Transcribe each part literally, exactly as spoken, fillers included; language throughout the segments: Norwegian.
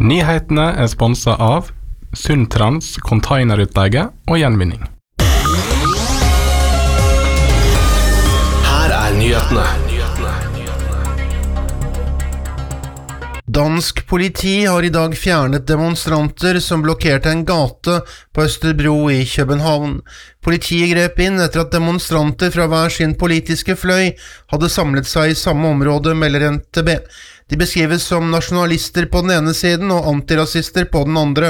Nyhetene er sponset av Sundtrans containerutleie og gjenvinning. Her er nyhetene. Dansk politi har i dag fjernet demonstranter som blokkerte en gate på Østerbro i København. Politiet grep inn etter at demonstranter fra hver sin politiske fløy hadde samlet seg i samme område, melder N T B. De beskrives som nasjonalister på den ene siden og antirasister på den andre.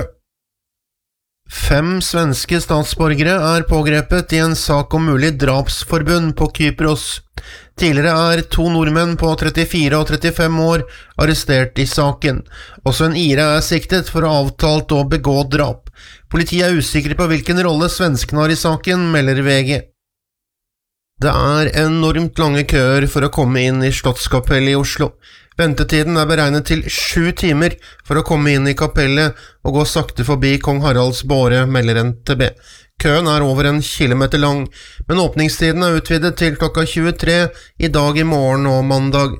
Fem svenske statsborgere er pågrepet i en sak om mulig drapsforbund på Kypros. Tidligere er to nordmenn på trettifire og trettifem år arrestert i saken. Også en ire er siktet for å ha avtalt å begå drap. Politiet er usikre på hvilken rolle svenskene har i saken, melder V G. Det er enormt lange køer for å komme inn i Slottskapellet i Oslo. Ventetiden er beregnet til sju timer for å komme inn i kapellet og gå sakte forbi Kong Haralds båre, melder N T B. Køen er over en kilometer lang, men åpningstiden er utvidet til klokka tjuetre i dag, i morgen og mandag.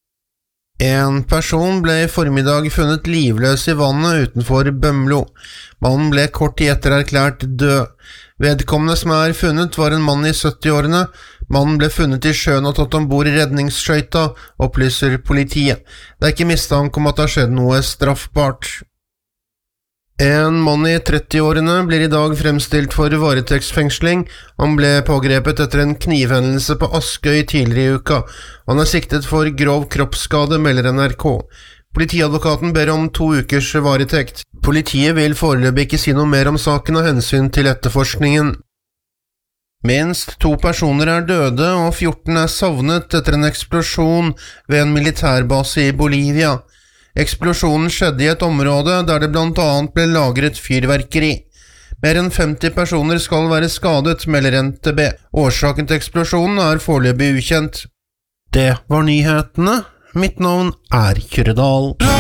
En person ble i formiddag funnet livløs i vannet utenfor Bømlo. Mannen ble kort tid etter erklært død. Vedkommende som er funnet var en mann i syttiårene. Mannen ble funnet i sjøen og tatt ombord i redningsskøyta, opplyser politiet. Det er ikke mistanke om at det har skjedd noe straffbart. En mann i trettiårene blir i dag fremstilt for varetektsfengsling. Han ble pågrepet etter en knivhendelse på Askøy tidligere i uka. Han er siktet for grov kroppsskade, melder N R K. Politiadvokaten ber om to ukers varetekt. Politiet vil foreløpig ikke si noe mer om saken av hensyn til etterforskningen. Minst to personer er døde og fjorten er savnet etter en eksplosjon ved en militærbase i Bolivia. Eksplosjonen skjedde i et område der det blant annet ble lagret fyrverkeri. Mer enn femti personer skal være skadet, melder N T B. Årsaken til eksplosjonen er foreløpig ukjent. Det var nyhetene. Mitt navn er Kyrre Dahl.